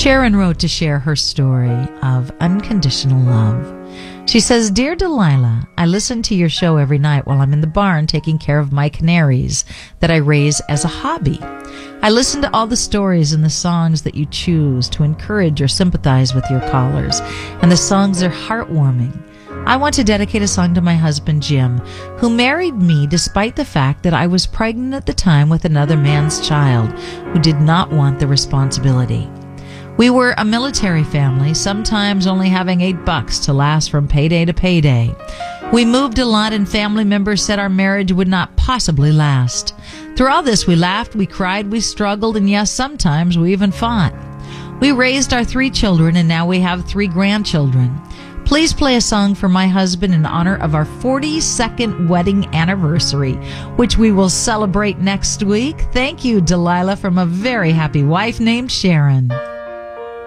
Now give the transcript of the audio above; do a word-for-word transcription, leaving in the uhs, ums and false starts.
Sharon wrote to share her story of unconditional love. She says, Dear Delilah, I listen to your show every night while I'm in the barn taking care of my canaries that I raise as a hobby. I listen to all the stories and the songs that you choose to encourage or sympathize with your callers, and the songs are heartwarming. I want to dedicate a song to my husband, Jim, who married me despite the fact that I was pregnant at the time with another man's child who did not want the responsibility. We were a military family, sometimes only having eight bucks to last from payday to payday. We moved a lot and family members said our marriage would not possibly last. Through all this, we laughed, we cried, we struggled, and yes, sometimes we even fought. We raised our three children, and now we have three grandchildren. Please play a song for my husband in honor of our forty-second wedding anniversary, which we will celebrate next week. Thank you, Delilah, from a very happy wife named Sharon.